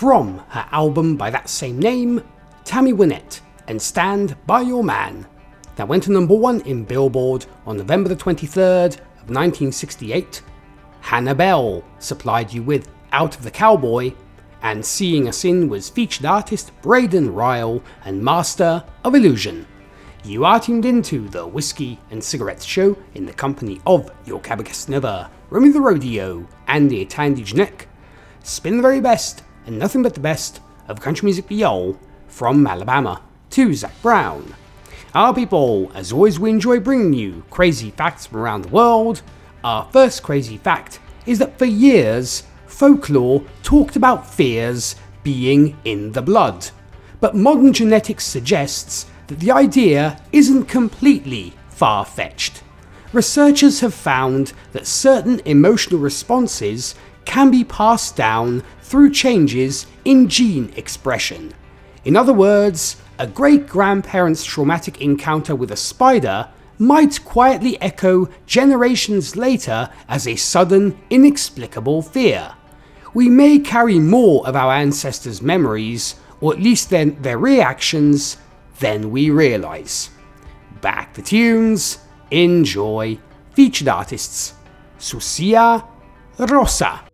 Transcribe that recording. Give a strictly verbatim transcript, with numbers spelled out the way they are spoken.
from her album by that same name, Tammy Wynette and Stand By Your Man, that went to number one in Billboard on November the twenty-third of nineteen sixty-eight. Hannah Bell supplied you with Out of the Cowboy, and Seeing Us In was featured artist Braden Ryle and Master of Illusion. You are tuned into the Whiskey and Cigarettes Show in the company of your Cabacassneva, Remy the Rodeo, Andy Tandy Spin the very best and nothing but the best of country music viol from Alabama to Zac Brown. Our people, as always, we enjoy bringing you crazy facts from around the world. Our first crazy fact is that for years, folklore talked about fears being in the blood. But modern genetics suggests that the idea isn't completely far-fetched. Researchers have found that certain emotional responses can be passed down through changes in gene expression. In other words, a great-grandparent's traumatic encounter with a spider might quietly echo generations later as a sudden, inexplicable fear. We may carry more of our ancestors' memories, or at least their, their reactions, than we realise. Back the tunes, enjoy. Featured artists: Sucia Rosa.